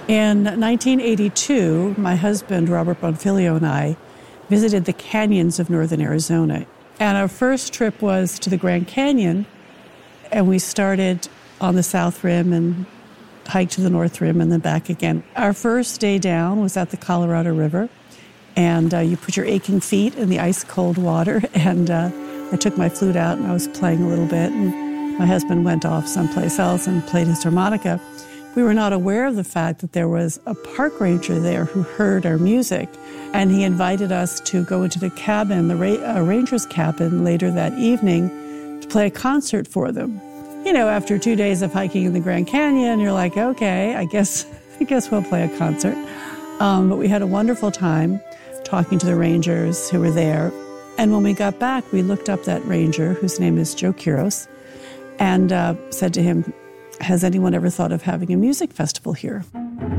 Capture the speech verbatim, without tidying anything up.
In nineteen eighty-two, my husband, Robert Bonfiglio, and I visited the canyons of northern Arizona. And our first trip was to the Grand Canyon, and we started on the South Rim and hiked to the North Rim and then back again. Our first day down was at the Colorado River, and uh, you put your aching feet in the ice-cold water, and uh, I took my flute out and I was playing a little bit, and my husband went off someplace else and played his harmonica. We were not aware of the fact that there was a park ranger there who heard our music, and he invited us to go into the cabin, the ra- uh, ranger's cabin, later that evening to play a concert for them. You know, after two days of hiking in the Grand Canyon, you're like, okay, I guess I guess we'll play a concert. Um, but we had a wonderful time talking to the rangers who were there. And when we got back, we looked up that ranger, whose name is Joe Quiros, and uh, said to him, has anyone ever thought of having a music festival here?